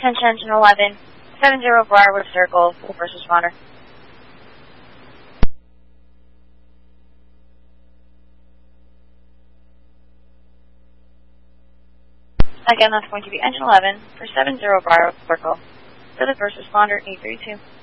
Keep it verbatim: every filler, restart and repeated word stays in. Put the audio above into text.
Attention Engine eleven, seven zero Briarwood Circle, for the first responder. Again, that's going to be Engine eleven for seven zero Briarwood Circle, for the first responder, eight three two.